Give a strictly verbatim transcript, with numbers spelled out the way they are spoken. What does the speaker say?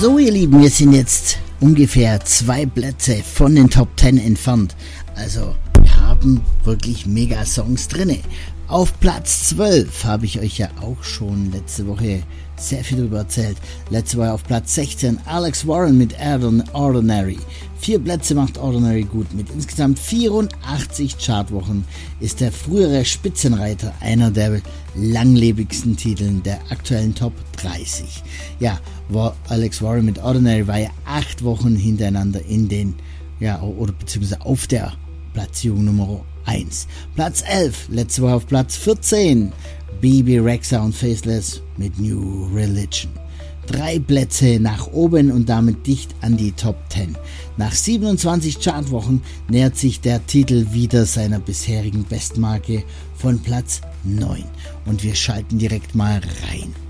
So ihr Lieben, wir sind jetzt ungefähr zwei Plätze von den Top Ten entfernt. Also wir haben wirklich mega Songs drinne. Auf Platz zwölf habe ich euch ja auch schon letzte Woche sehr viel darüber erzählt. Letzte Woche auf Platz sechzehn Alex Warren mit Ordinary. Vier Plätze macht Ordinary gut. Mit insgesamt vierundachtzig Chartwochen ist der frühere Spitzenreiter einer der langlebigsten Titeln der aktuellen Top dreißig. Ja, war Alex Warren mit Ordinary war ja acht Wochen hintereinander in den, ja, oder beziehungsweise auf der Platzierung Nummer eins. Platz elf, letzte Woche auf Platz vierzehn, Bebe Rexha und Faceless mit New Religion. Drei Plätze nach oben und damit dicht an die Top zehn. Nach siebenundzwanzig Chartwochen nähert sich der Titel wieder seiner bisherigen Bestmarke von Platz neun. Und wir schalten direkt mal rein.